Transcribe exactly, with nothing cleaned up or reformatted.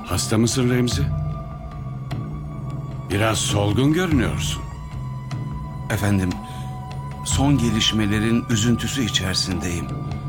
Hasta mısın Remzi? Biraz solgun görünüyorsun. Efendim, son gelişmelerin üzüntüsü içerisindeyim.